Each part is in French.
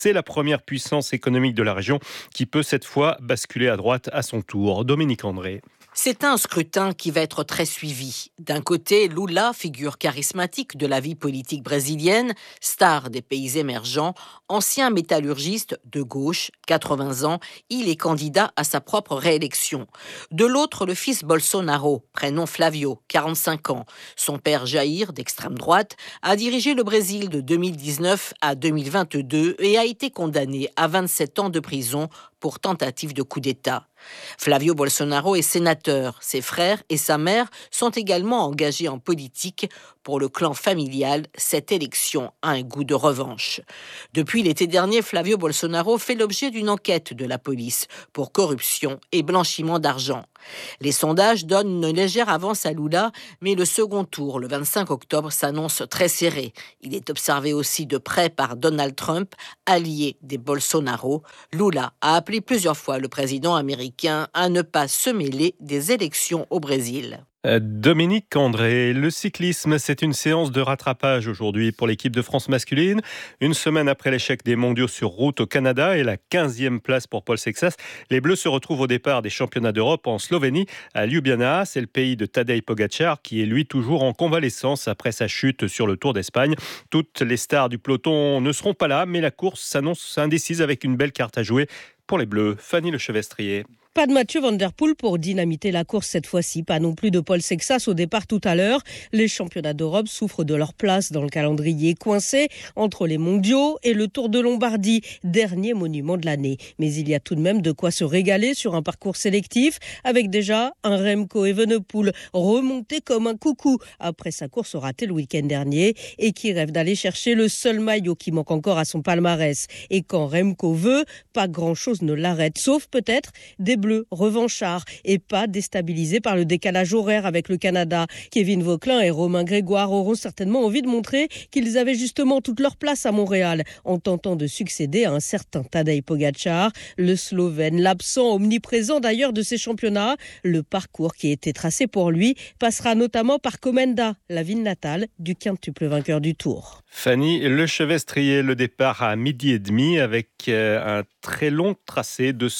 C'est la première puissance économique de la région qui peut cette fois basculer à droite à son tour. Dominique André. C'est un scrutin qui va être très suivi. D'un côté, Lula, figure charismatique de la vie politique brésilienne, star des pays émergents, ancien métallurgiste de gauche, 80 ans, il est candidat à sa propre réélection. De l'autre, le fils Bolsonaro, prénom Flavio, 45 ans. Son père Jair, d'extrême droite, a dirigé le Brésil de 2019 à 2022 et a été condamné à 27 ans de prison pour tentative de coup d'État. Flavio Bolsonaro est sénateur. Ses frères et sa mère sont également engagés en politique. Pour le clan familial, cette élection a un goût de revanche. Depuis l'été dernier, Flavio Bolsonaro fait l'objet d'une enquête de la police pour corruption et blanchiment d'argent. Les sondages donnent une légère avance à Lula, mais le second tour, le 25 octobre, s'annonce très serré. Il est observé aussi de près par Donald Trump, allié des Bolsonaro. Lula a appelé plusieurs fois le président américain à ne pas se mêler des élections au Brésil. Dominique André, le cyclisme, c'est une séance de rattrapage aujourd'hui pour l'équipe de France masculine. Une semaine après l'échec des mondiaux sur route au Canada et la 15e place pour Paul Sexas, les Bleus se retrouvent au départ des championnats d'Europe en Slovénie, à Ljubljana. C'est le pays de Tadej Pogačar qui est lui toujours en convalescence après sa chute sur le Tour d'Espagne. Toutes les stars du peloton ne seront pas là, mais la course s'annonce indécise avec une belle carte à jouer pour les Bleus. Fanny Lechevestrier. Pas de Mathieu Van Der Poel pour dynamiter la course cette fois-ci, pas non plus de Paul Sexas au départ tout à l'heure. Les championnats d'Europe souffrent de leur place dans le calendrier coincé entre les mondiaux et le Tour de Lombardie, dernier monument de l'année. Mais il y a tout de même de quoi se régaler sur un parcours sélectif avec déjà un Remco Evenepoel remonté comme un coucou après sa course ratée le week-end dernier et qui rêve d'aller chercher le seul maillot qui manque encore à son palmarès. Et quand Remco veut, pas grand-chose ne l'arrête, sauf peut-être des Bleus revanchards et pas déstabilisés par le décalage horaire avec le Canada. Kevin Vauquelin et Romain Grégoire auront certainement envie de montrer qu'ils avaient justement toute leur place à Montréal en tentant de succéder à un certain Tadej Pogačar, le Slovène, l'absent omniprésent d'ailleurs de ces championnats. Le parcours qui a été tracé pour lui passera notamment par Komenda, la ville natale du quintuple vainqueur du Tour. Fanny Lechevestrier, le départ à 12h30 avec un très long tracé de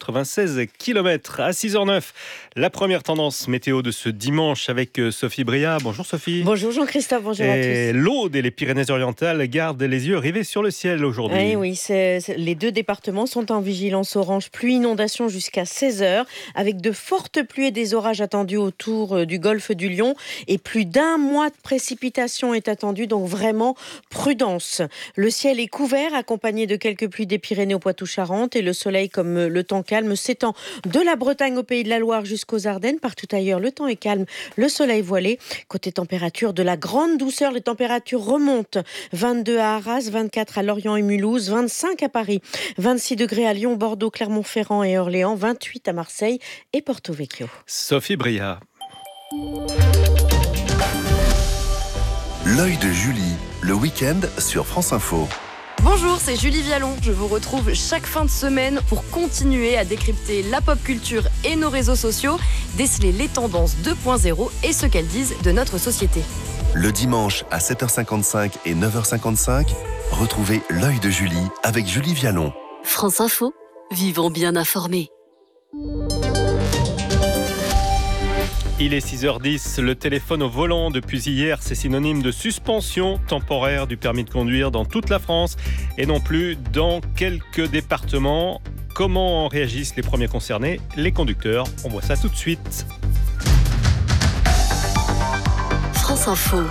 196 km. À 6h09, la première tendance météo de ce dimanche avec Sophie Bria. Bonjour Sophie. Bonjour Jean-Christophe, bonjour à tous. L'Aude et les Pyrénées-Orientales gardent les yeux rivés sur le ciel aujourd'hui. Oui, les deux départements sont en vigilance orange pluie inondation jusqu'à 16h avec de fortes pluies et des orages attendus autour du golfe du Lion et plus d'1 mois de précipitations est attendu, donc vraiment prudence. Le ciel est couvert accompagné de quelques pluies des Pyrénées au Poitou-Charentes et le soleil comme le temps calme s'étend de la Bretagne au Pays de la Loire jusqu'aux Ardennes. Partout ailleurs, le temps est calme, le soleil voilé. Côté température, de la grande douceur, les températures remontent. 22 à Arras, 24 à Lorient et Mulhouse, 25 à Paris, 26 degrés à Lyon, Bordeaux, Clermont-Ferrand et Orléans, 28 à Marseille et Porto Vecchio. Sophie Bria. L'œil de Julie, le week-end sur France Info. Bonjour, c'est Julie Vialon. Je vous retrouve chaque fin de semaine pour continuer à décrypter la pop culture et nos réseaux sociaux, déceler les tendances 2.0 et ce qu'elles disent de notre société. Le dimanche à 7h55 et 9h55, retrouvez l'œil de Julie avec Julie Vialon. France Info, vivons bien informés. Il est 6h10, le téléphone au volant depuis hier, c'est synonyme de suspension temporaire du permis de conduire dans toute la France et non plus dans quelques départements. Comment réagissent les premiers concernés, les conducteurs? On voit ça tout de suite. France Info,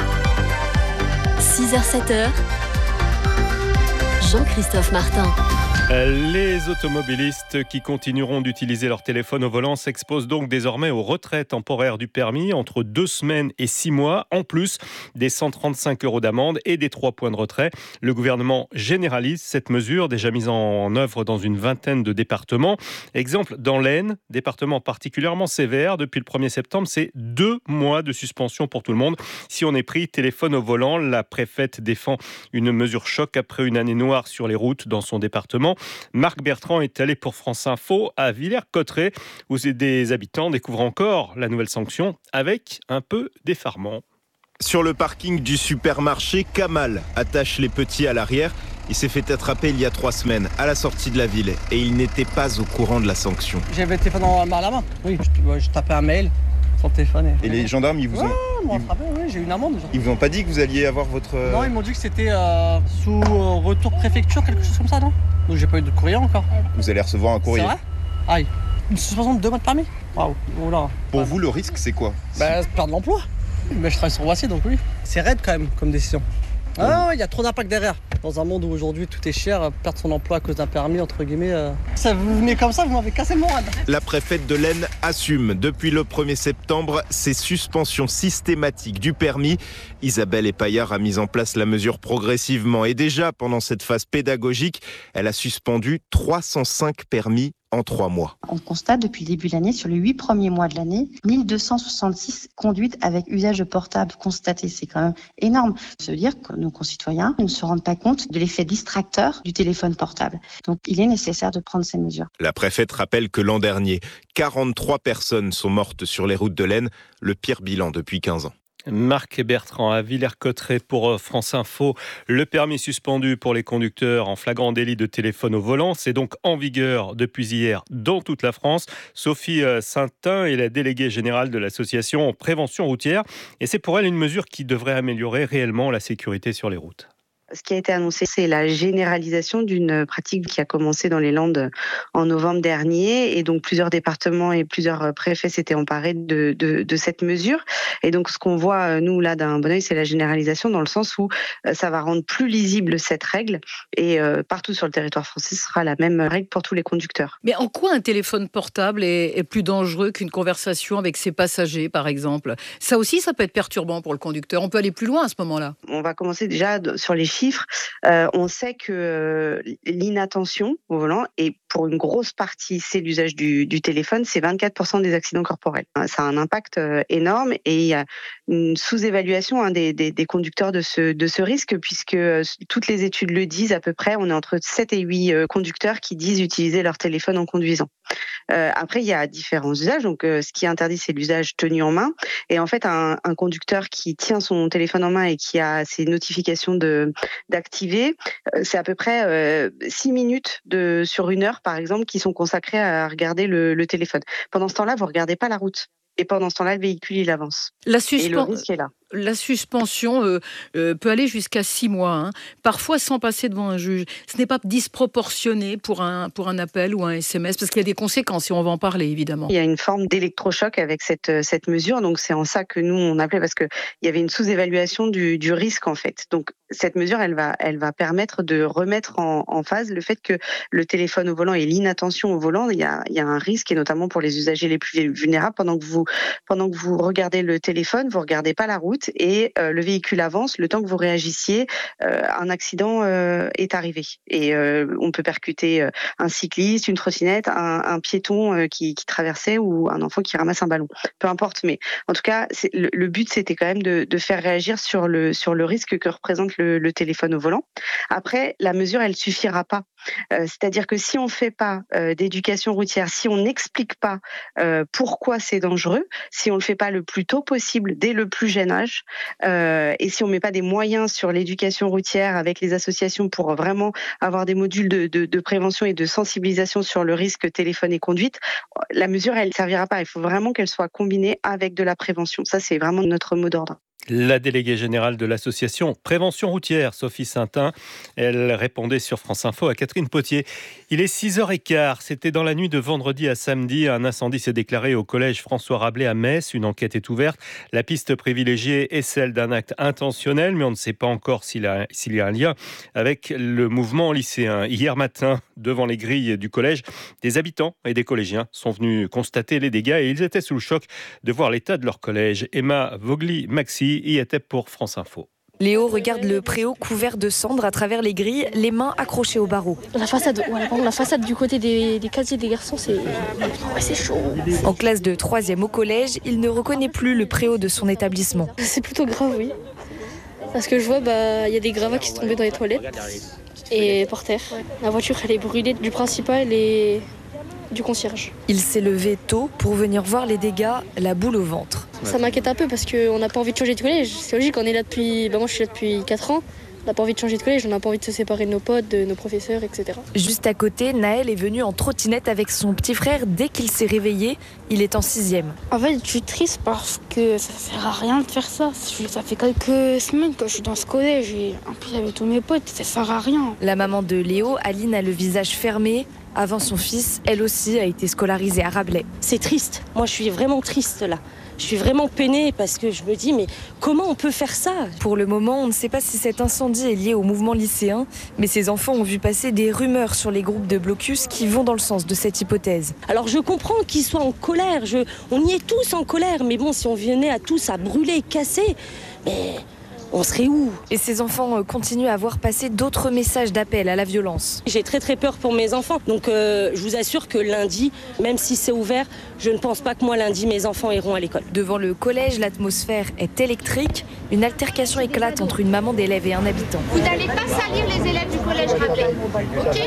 6h-7h, Jean-Christophe Martin. Les automobilistes qui continueront d'utiliser leur téléphone au volant s'exposent donc désormais au retrait temporaire du permis entre 2 semaines et 6 mois, en plus des 135 € d'amende et des 3 points de retrait. Le gouvernement généralise cette mesure, déjà mise en œuvre dans une vingtaine de départements. Exemple, dans l'Aisne, département particulièrement sévère, depuis le 1er septembre, c'est 2 mois de suspension pour tout le monde. Si on est pris téléphone au volant, la préfète défend une mesure choc après une année noire sur les routes dans son département. Marc Bertrand est allé pour France Info à Villers-Cotterêts où des habitants découvrent encore la nouvelle sanction avec un peu d'effarement. Sur le parking du supermarché, Kamal attache les petits à l'arrière Il s'est fait attraper il y a 3 semaines, à la sortie de la ville, et il n'était pas au courant de la sanction. J'avais le téléphone à la main. Oui, je tapais un mail sur le téléphone. Et les gendarmes, ils vous ont... Oui, j'ai eu une amende déjà. Ils vous ont pas dit que vous alliez avoir votre... Non, ils m'ont dit que c'était sous retour préfecture, quelque chose comme ça, non? Donc j'ai pas eu de courrier encore. Vous allez recevoir un courrier. C'est vrai? Aïe. Une suspension de 2 mois de permis. Waouh. Oula. Pour vous, le risque, c'est quoi? Perdre l'emploi. Mais je travaille sur Voici, donc oui. C'est raide quand même comme décision. Ah, il y a trop d'impact derrière. Dans un monde où aujourd'hui tout est cher, perdre son emploi à cause d'un permis, entre guillemets, ça vous venez comme ça, vous m'avez cassé le moral. La préfète de l'Aisne assume depuis le 1er septembre ces suspensions systématiques du permis. Isabelle Epaillard a mis en place la mesure progressivement et déjà pendant cette phase pédagogique, elle a suspendu 305 permis en 3 mois. On constate depuis le début de l'année, sur les 8 premiers mois de l'année, 1266 conduites avec usage de portable constatées. C'est quand même énorme. Ça veut dire que nos concitoyens ne se rendent pas compte de l'effet distracteur du téléphone portable. Donc il est nécessaire de prendre ces mesures. La préfète rappelle que l'an dernier, 43 personnes sont mortes sur les routes de l'Aisne, le pire bilan depuis 15 ans. Marc Bertrand à Villers-Cotterêts pour France Info. Le permis suspendu pour les conducteurs en flagrant délit de téléphone au volant, c'est donc en vigueur depuis hier dans toute la France. Sophie Saintin est la déléguée générale de l'association Prévention routière et c'est pour elle une mesure qui devrait améliorer réellement la sécurité sur les routes. Ce qui a été annoncé, c'est la généralisation d'une pratique qui a commencé dans les Landes en novembre dernier. Et donc, plusieurs départements et plusieurs préfets s'étaient emparés de cette mesure. Et donc, ce qu'on voit, nous, là, d'un bon oeil, c'est la généralisation dans le sens où ça va rendre plus lisible cette règle. Et partout sur le territoire français, ce sera la même règle pour tous les conducteurs. Mais en quoi un téléphone portable est plus dangereux qu'une conversation avec ses passagers, par exemple? Ça aussi, ça peut être perturbant pour le conducteur. On peut aller plus loin à ce moment-là. On va commencer déjà sur les chiffres. On sait que l'inattention au volant, et pour une grosse partie, c'est l'usage du téléphone, c'est 24% des accidents corporels. Ça a un impact énorme et il y a une sous-évaluation des conducteurs de ce risque, puisque toutes les études le disent à peu près, on est entre 7 et 8 conducteurs qui disent utiliser leur téléphone en conduisant. Après, il y a différents usages. Donc, ce qui est interdit, c'est l'usage tenu en main. Et en fait, un conducteur qui tient son téléphone en main et qui a ses notifications d'activer, c'est à peu près 6 minutes sur 1 heure, par exemple, qui sont consacrées à regarder le téléphone. Pendant ce temps-là, vous ne regardez pas la route. Et pendant ce temps-là, le véhicule, il avance. Et le risque est là. La suspension peut aller jusqu'à 6 mois, hein, parfois sans passer devant un juge. Ce n'est pas disproportionné pour un appel ou un SMS, parce qu'il y a des conséquences et on va en parler évidemment. Il y a une forme d'électrochoc avec cette mesure, donc c'est en ça que nous on appelait, parce qu'il y avait une sous-évaluation du risque en fait. Donc cette mesure, elle va permettre de remettre en phase le fait que le téléphone au volant et l'inattention au volant, il y a un risque, et notamment pour les usagers les plus vulnérables. Pendant que vous regardez le téléphone, vous regardez pas la route, et le véhicule avance, le temps que vous réagissiez, un accident est arrivé. Et on peut percuter un cycliste, une trottinette, un piéton qui traversait, ou un enfant qui ramasse un ballon. Peu importe, mais en tout cas, le but, c'était quand même de faire réagir sur le risque que représente le téléphone au volant. Après, la mesure, elle suffira pas. C'est-à-dire que si on fait pas d'éducation routière, si on n'explique pas pourquoi c'est dangereux, si on le fait pas le plus tôt possible, dès le plus jeune âge, et si on met pas des moyens sur l'éducation routière avec les associations pour vraiment avoir des modules de prévention et de sensibilisation sur le risque téléphone et conduite, la mesure, elle servira pas. Il faut vraiment qu'elle soit combinée avec de la prévention. Ça, c'est vraiment notre mot d'ordre. La déléguée générale de l'association Prévention routière, Sophie Saintin, elle répondait sur France Info à Catherine Potier. Il est 6h15, c'était dans la nuit de vendredi à samedi. Un incendie s'est déclaré au collège François Rabelais à Metz. Une enquête est ouverte. La piste privilégiée est celle d'un acte intentionnel, mais on ne sait pas encore s'il y a un lien avec le mouvement lycéen. Hier matin, devant les grilles du collège, des habitants et des collégiens sont venus constater les dégâts et ils étaient sous le choc de voir l'état de leur collège. Emma Vogli-Maxi y était pour France Info. Léo regarde le préau couvert de cendres à travers les grilles, les mains accrochées au barreau. La façade du côté des casiers des garçons, c'est chaud. En classe de 3e au collège, il ne reconnaît plus le préau de son établissement. C'est plutôt grave, oui. Parce que je vois, y a des gravats qui sont tombés dans les toilettes et par terre. La voiture, elle est brûlée du principal et du concierge. Il s'est levé tôt pour venir voir les dégâts, la boule au ventre. Ça m'inquiète un peu parce qu'on n'a pas envie de changer de collège. C'est logique, on est là depuis... moi je suis là depuis 4 ans. On n'a pas envie de changer de collège, on n'a pas envie de se séparer de nos potes, de nos professeurs, etc. Juste à côté, Naël est venu en trottinette avec son petit frère dès qu'il s'est réveillé. Il est en 6e. En fait, je suis triste parce que ça sert à rien de faire ça. Ça fait quelques semaines que je suis dans ce collège et en plus avec tous mes potes, ça sert à rien. La maman de Léo, Aline, a le visage fermé. Avant son fils, elle aussi a été scolarisée à Rabelais. C'est triste. Moi, je suis vraiment triste là. Je suis vraiment peinée parce que je me dis, mais comment on peut faire ça ? Pour le moment, on ne sait pas si cet incendie est lié au mouvement lycéen, mais ces enfants ont vu passer des rumeurs sur les groupes de blocus qui vont dans le sens de cette hypothèse. Alors je comprends qu'ils soient en colère, on y est tous en colère, mais bon, si on venait à tous à brûler, casser, mais on serait où ? Et ces enfants continuent à voir passer d'autres messages d'appel à la violence. J'ai très très peur pour mes enfants, donc je vous assure que lundi, même si c'est ouvert, je ne pense pas que moi lundi mes enfants iront à l'école. Devant le collège, l'atmosphère est électrique. Une altercation éclate entre une maman d'élève et un habitant. Vous n'allez pas salir les élèves du collège Rabelais, ok ?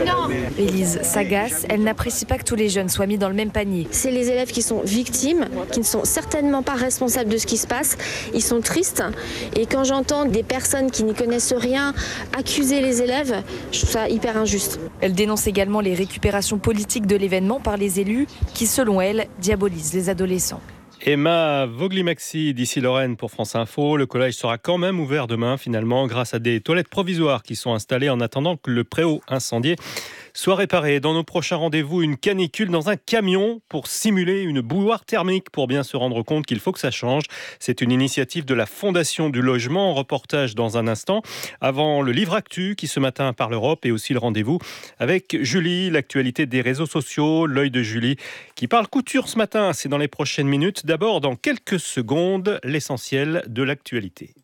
Non. Élise s'agace, elle n'apprécie pas que tous les jeunes soient mis dans le même panier. C'est les élèves qui sont victimes, qui ne sont certainement pas responsables de ce qui se passe. Ils sont tristes. Et quand j'entends des personnes qui n'y connaissent rien accuser les élèves, je trouve ça hyper injuste. Elle dénonce également les récupérations politiques de l'événement par les élus qui, selon elle, diabolisent les adolescents. Emma Vogli-Maxi d'ici Lorraine pour France Info. Le collège sera quand même ouvert demain finalement grâce à des toilettes provisoires qui sont installées en attendant que le préau incendié soit réparé. Dans nos prochains rendez-vous, une canicule dans un camion pour simuler une bouilloire thermique pour bien se rendre compte qu'il faut que ça change. C'est une initiative de la Fondation du Logement. Reportage dans un instant. Avant le livre Actu qui ce matin parle Europe et aussi le rendez-vous avec Julie, l'actualité des réseaux sociaux, l'œil de Julie qui parle couture ce matin. C'est dans les prochaines minutes. D'abord, dans quelques secondes, l'essentiel de l'actualité.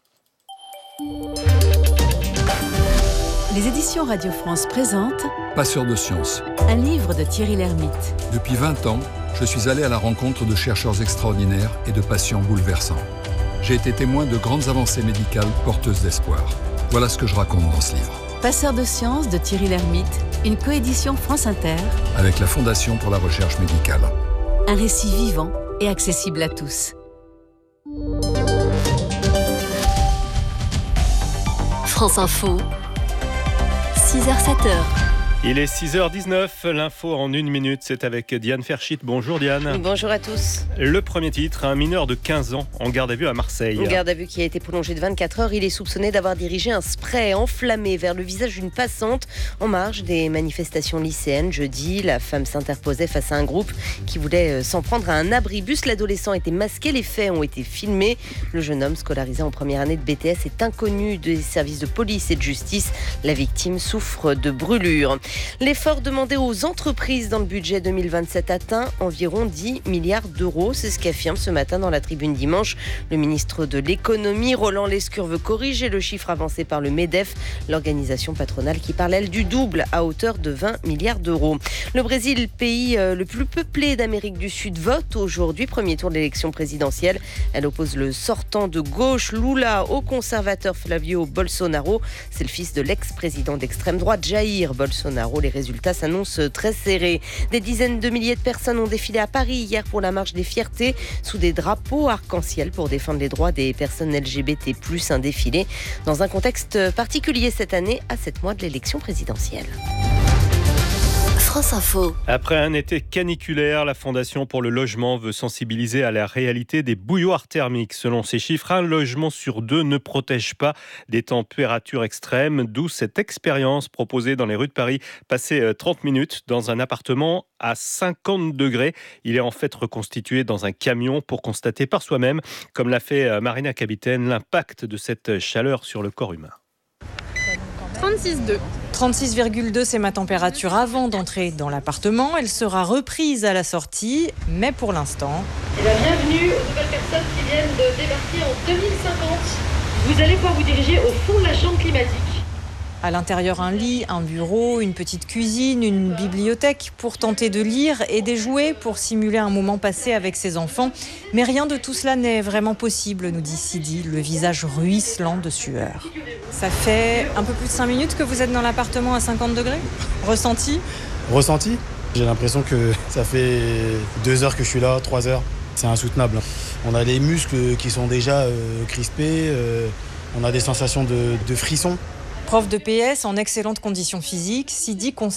Les éditions Radio France présentent Passeurs de sciences. Un livre de Thierry Lhermitte. Depuis 20 ans, je suis allé à la rencontre de chercheurs extraordinaires et de patients bouleversants. J'ai été témoin de grandes avancées médicales porteuses d'espoir. Voilà ce que je raconte dans ce livre. Passeurs de sciences de Thierry Lhermitte, une coédition France Inter. Avec la Fondation pour la recherche médicale. Un récit vivant et accessible à tous. France Info. 6h-7h. Il est 6h19, l'info en 1 minute, c'est avec Diane Ferchit. Bonjour Diane. Bonjour à tous. Le premier titre, un mineur de 15 ans en garde à vue à Marseille. Une garde à vue qui a été prolongée de 24 heures. Il est soupçonné d'avoir dirigé un spray enflammé vers le visage d'une passante en marge des manifestations lycéennes. Jeudi, la femme s'interposait face à un groupe qui voulait s'en prendre à un abribus. L'adolescent était masqué, les faits ont été filmés. Le jeune homme scolarisé en première année de BTS est inconnu des services de police et de justice. La victime souffre de brûlures. L'effort demandé aux entreprises dans le budget 2027 atteint environ 10 milliards d'euros. C'est ce qu'affirme ce matin dans la Tribune dimanche le ministre de l'économie. Roland Lescure veut corriger le chiffre avancé par le MEDEF, l'organisation patronale qui parle elle du double à hauteur de 20 milliards d'euros. Le Brésil, pays le plus peuplé d'Amérique du Sud, vote aujourd'hui. Premier tour de l'élection présidentielle. Elle oppose le sortant de gauche Lula au conservateur Flavio Bolsonaro. C'est le fils de l'ex-président d'extrême droite Jair Bolsonaro. Les résultats s'annoncent très serrés. Des dizaines de milliers de personnes ont défilé à Paris hier pour la marche des fiertés sous des drapeaux arc-en-ciel pour défendre les droits des personnes LGBT+. Un défilé dans un contexte particulier cette année à 7 mois de l'élection présidentielle. France Info. Après un été caniculaire, la Fondation pour le logement veut sensibiliser à la réalité des bouilloires thermiques. Selon ces chiffres, un logement sur 2 ne protège pas des températures extrêmes, d'où cette expérience proposée dans les rues de Paris. Passer 30 minutes dans un appartement à 50 degrés. Il est en fait reconstitué dans un camion pour constater par soi-même, comme l'a fait Marina Capitaine, l'impact de cette chaleur sur le corps humain. 36,2. 36,2, c'est ma température avant d'entrer dans l'appartement. Elle sera reprise à la sortie, mais pour l'instant... Et la bienvenue aux nouvelles personnes qui viennent de débarquer en 2050. Vous allez pouvoir vous diriger au fond de la chambre climatique. À l'intérieur, un lit, un bureau, une petite cuisine, une bibliothèque pour tenter de lire et des jouets pour simuler un moment passé avec ses enfants. Mais rien de tout cela n'est vraiment possible, nous dit Sidi, le visage ruisselant de sueur. Ça fait un peu plus de 5 minutes que vous êtes dans l'appartement à 50 degrés. Ressenti ? Ressenti ? J'ai l'impression que ça fait 2 heures que je suis là, 3 heures. C'est insoutenable. On a les muscles qui sont déjà crispés. On a des sensations de frissons. Prof de PS en excellentes conditions physiques, Sidi constate